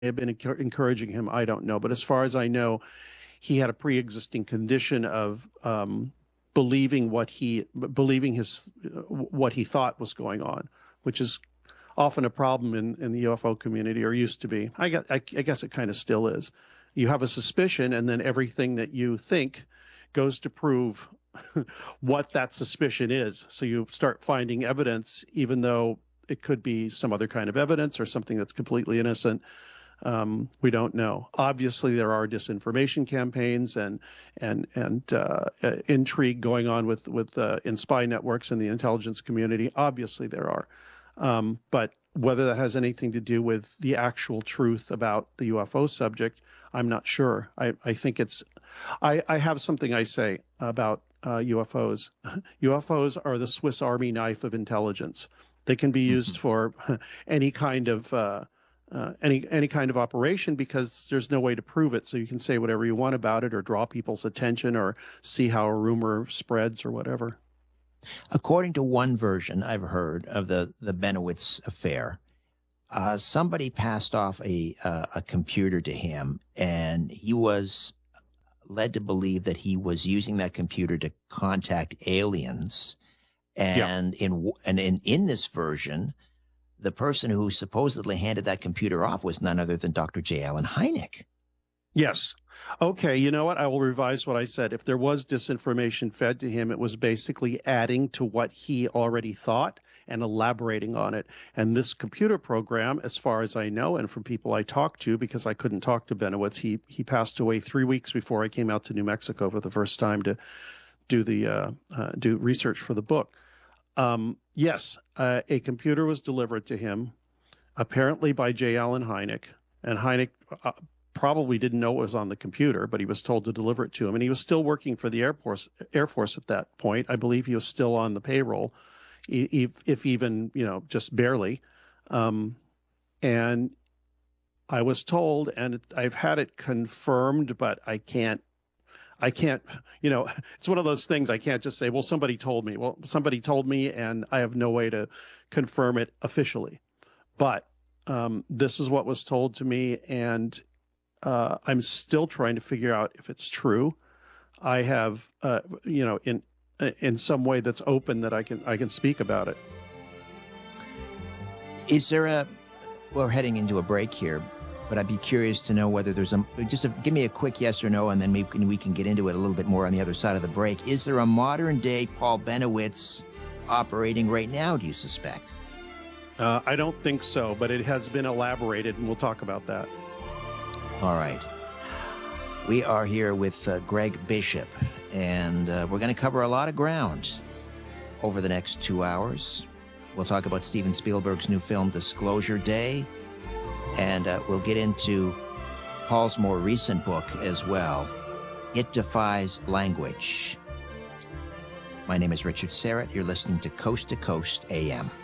have been encouraging him, I don't know. But as far as I know, he had a pre-existing condition of believing what he thought was going on, which is often a problem in the UFO community, or used to be. I guess it kind of still is. You have a suspicion, and then everything that you think goes to prove what that suspicion is. So you start finding evidence, even though it could be some other kind of evidence or something that's completely innocent. We don't know. Obviously, there are disinformation campaigns and intrigue going on with in spy networks and the intelligence community. Obviously, there are. But whether that has anything to do with the actual truth about the UFO subject, I'm not sure. I think it's. I have something I say about UFOs. UFOs are the Swiss Army knife of intelligence. They can be used for any kind of any kind of operation, because there's no way to prove it. So you can say whatever you want about it, or draw people's attention, or see how a rumor spreads, or whatever. According to one version I've heard of the Bennewitz affair, somebody passed off a computer to him, and he was led to believe that he was using that computer to contact aliens. And in this version, the person who supposedly handed that computer off was none other than Dr. J. Allen Hynek. Yes. Okay, you know what? I will revise what I said. If there was disinformation fed to him, it was basically adding to what he already thought and elaborating on it. And this computer program, as far as I know, and from people I talked to, because I couldn't talk to Bennewitz, he passed away 3 weeks before I came out to New Mexico for the first time to do do research for the book. Yes, a computer was delivered to him, apparently by J. Allen Hynek, and Hynek probably didn't know it was on the computer, but he was told to deliver it to him. And he was still working for the Air Force at that point. I believe he was still on the payroll, if even, just barely. And I was told, and I've had it confirmed, but I can't, it's one of those things I can't just say, well, somebody told me. Well, somebody told me, and I have no way to confirm it officially. But this is what was told to me, and I'm still trying to figure out if it's true. I have, in some way that's open, that I can speak about it. Is there we're heading into a break here, but I'd be curious to know whether there's give me a quick yes or no, and then maybe we can get into it a little bit more on the other side of the break. Is there a modern day Paul Bennewitz operating right now, do you suspect? I don't think so, but it has been elaborated, and we'll talk about that. All right. We are here with Greg Bishop, and we're going to cover a lot of ground over the next 2 hours. We'll talk about Steven Spielberg's new film, Disclosure Day, and we'll get into Paul's more recent book as well, It Defies Language. My name is Richard Serrett. You're listening to Coast AM.